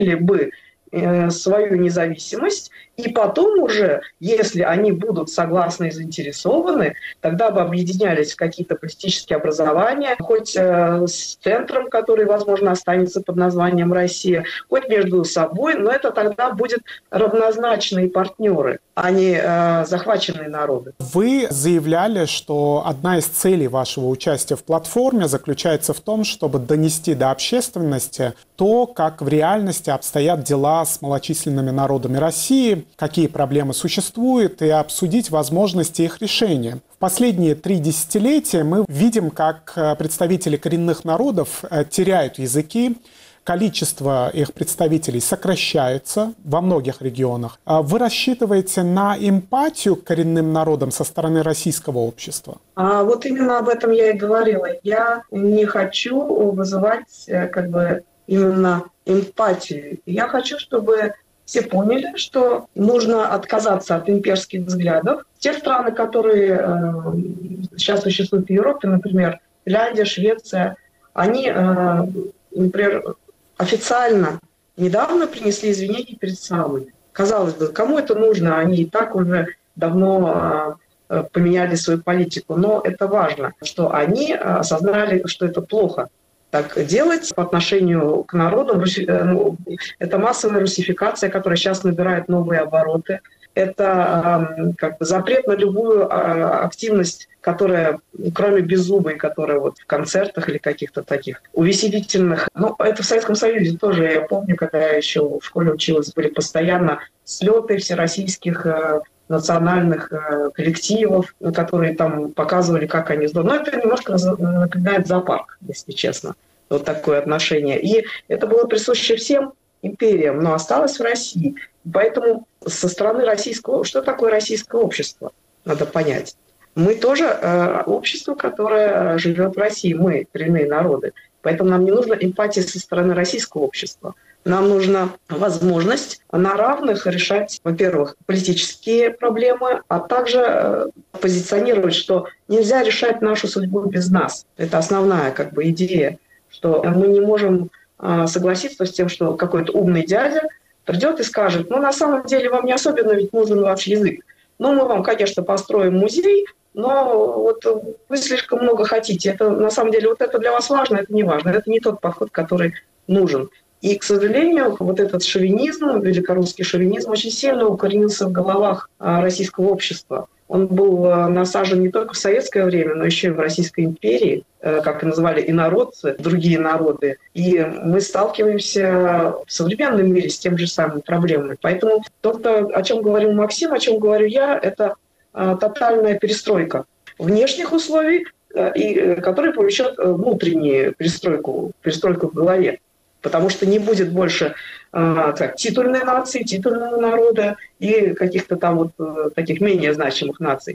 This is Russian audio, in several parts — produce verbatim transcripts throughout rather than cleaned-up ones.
бы свою независимость, и потом уже, если они будут согласны и заинтересованы, тогда бы объединялись в какие-то политические образования, хоть э, с центром, который, возможно, останется под названием Россия, хоть между собой, но это тогда будут равнозначные партнеры, а не э, захваченные народы. Вы заявляли, что одна из целей вашего участия в платформе заключается в том, чтобы донести до общественности то, как в реальности обстоят дела с малочисленными народами России, какие проблемы существуют, и обсудить возможности их решения. В последние три десятилетия мы видим, как представители коренных народов теряют языки, количество их представителей сокращается во многих регионах. Вы рассчитываете на эмпатию к коренным народам со стороны российского общества? А вот именно об этом я и говорила. Я не хочу вызывать как бы именно эмпатию. Я хочу, чтобы все поняли, что нужно отказаться от имперских взглядов. Те страны, которые э, сейчас существуют в Европе, например, Финляндия, Швеция, они, э, например, официально недавно принесли извинения перед самыми. Казалось бы, кому это нужно? Они и так уже давно э, поменяли свою политику. Но это важно, что они осознали, что это плохо. Так делать по отношению к народу. Это массовая русификация, которая сейчас набирает новые обороты. Это э, как бы запрет на любую э, активность, которая, кроме беззубой, которая вот в концертах или каких-то таких увеселительных. Ну, это в Советском Союзе тоже, я помню, когда я еще в школе училась, были постоянно слеты всероссийских э, национальных э, коллективов, которые там показывали, как они здорово. Но это немножко напоминает зоопарк, если честно, вот такое отношение. И это было присуще всем империям, но осталось в России. Поэтому со стороны российского... Что такое российское общество? Надо понять. Мы тоже э, общество, которое живет в России. Мы коренные народы. Поэтому нам не нужна эмпатия со стороны российского общества. Нам нужна возможность на равных решать, во-первых, политические проблемы, а также э, позиционировать, что нельзя решать нашу судьбу без нас. Это основная как бы идея, что мы не можем э, согласиться с тем, что какой-то умный дядя придет и скажет: ну, на самом деле, вам не особенно ведь нужен ваш язык. Ну, мы вам, конечно, построим музей, но вот вы слишком много хотите. Это, на самом деле, вот это для вас важно, это не важно. Это не тот подход, который нужен. И, к сожалению, вот этот шовинизм, великорусский шовинизм, очень сильно укоренился в головах российского общества. Он был насажен не только в советское время, но еще и в Российской империи, как и называли инородцы, другие народы. И мы сталкиваемся в современном мире с тем же самыми проблемами. Поэтому то, о чем говорил Максим, о чем говорю я, это тотальная перестройка внешних условий, которая повлечет внутреннюю перестройку, перестройку в голове. Потому что не будет больше э, как, титульной нации, титульного народа и каких-то там вот э, таких менее значимых наций.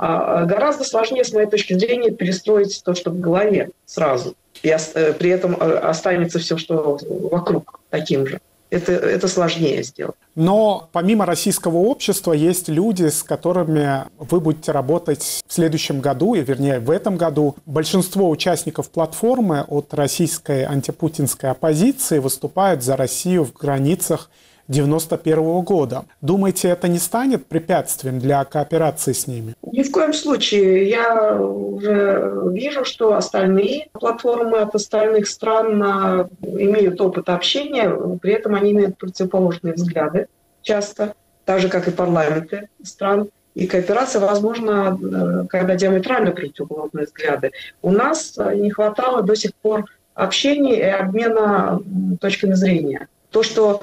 А гораздо сложнее, с моей точки зрения, перестроить то, что в голове сразу. И э, при этом останется все, что вокруг, таким же. Это, это сложнее сделать. Но помимо российского общества есть люди, с которыми вы будете работать в следующем году, и вернее в этом году. Большинство участников платформы от российской антипутинской оппозиции выступают за Россию в границах девяносто первого года. Думаете, это не станет препятствием для кооперации с ними? Ни в коем случае. Я уже вижу, что остальные платформы от остальных стран имеют опыт общения, при этом они имеют противоположные взгляды часто, так же, как и парламенты стран. И кооперация возможна, когда диаметрально противоположные взгляды. У нас не хватало до сих пор общения и обмена точками зрения. То, что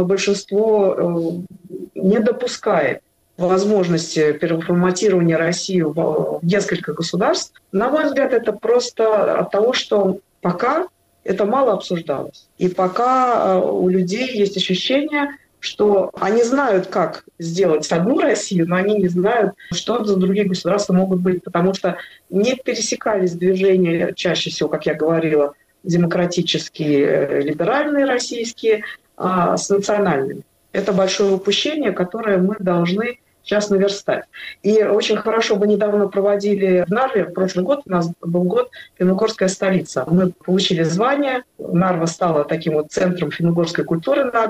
большинство не допускает возможности переформатирования России в несколько государств, на мой взгляд, это просто от того, что пока это мало обсуждалось. И пока у людей есть ощущение, что они знают, как сделать одну Россию, но они не знают, что за другие государства могут быть, потому что не пересекались движения, чаще всего, как я говорила, демократические, либеральные российские, с национальными. Это большое упущение, которое мы должны сейчас наверстать. И очень хорошо мы недавно проводили в Нарве, в прошлый год у нас был год «Финно-угорская столица». Мы получили звание, Нарва стала таким вот центром финно-угорской культуры на